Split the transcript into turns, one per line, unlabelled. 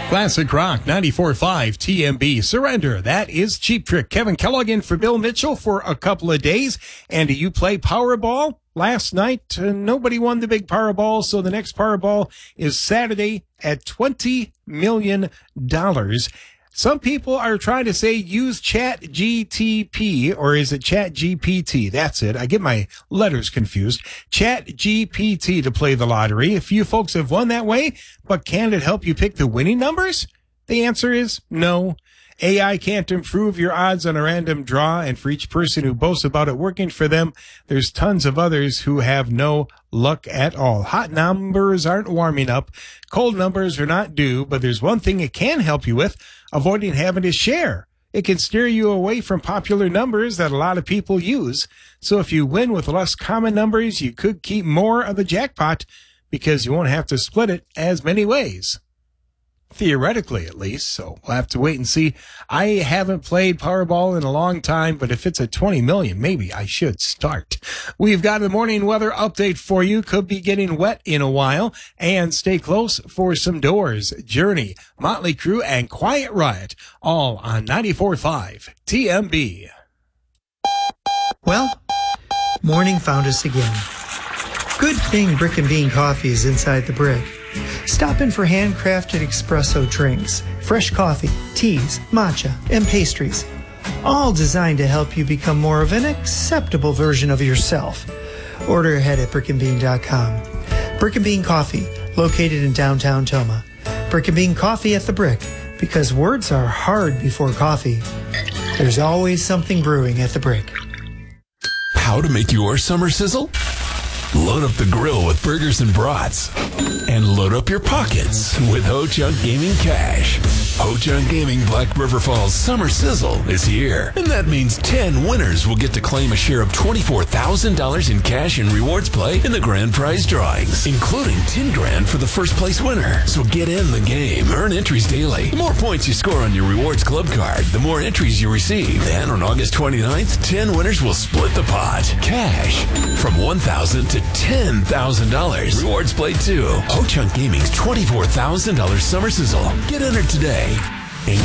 Classic Rock 94.5 TMB. Surrender. That is Cheap Trick. Kevin Kellogg in for Bill Mitchell for a couple of days. And do you play Powerball? Last night, nobody won the big Powerball, so the next Powerball is Saturday at $20 million. Some people are trying to say use ChatGTP, or is it ChatGPT? That's it. I get my letters confused. ChatGPT to play the lottery. A few folks have won that way, but can it help you pick the winning numbers? The answer is no. AI can't improve your odds on a random draw, and for each person who boasts about it working for them, there's tons of others who have no luck at all. Hot numbers aren't warming up. Cold numbers are not due, but there's one thing it can help you with, avoiding having to share. It can steer you away from popular numbers that a lot of people use. So if you win with less common numbers, you could keep more of the jackpot because you won't have to split it as many ways. Theoretically, at least, so we'll have to wait and see. I haven't played Powerball in a long time, but if it's at 20 million, maybe I should start. We've got a morning weather update for you. Could be getting wet in a while, and stay close for some Doors, Journey, Motley Crue, and Quiet Riot, all on 94.5 TMB.
Well, morning found us again. Good thing Brick and Bean Coffee is inside the Brick. Stop in for handcrafted espresso drinks, fresh coffee, teas, matcha, and pastries, all designed to help you become more of an acceptable version of yourself. Order ahead at brickandbean.com. Brick and Bean Coffee, located in downtown Toma. Brick and Bean Coffee at the Brick, because words are hard before coffee. There's always something brewing at the Brick.
How to make your summer sizzle? Load up the grill with burgers and brats. And load up your pockets with Ho Chunk Gaming Cash. Ho Chunk Gaming Black River Falls Summer Sizzle is here. And that means 10 winners will get to claim a share of $24,000 in cash and rewards play in the grand prize drawings, including $10,000 for the first place winner. So get in the game. Earn entries daily. The more points you score on your rewards club card, the more entries you receive. Then on August 29th, 10 winners will split the pot. Cash from $1,000 to $10,000. Rewards play too. Ho Chunk Gaming's $24,000 Summer Sizzle. Get entered today.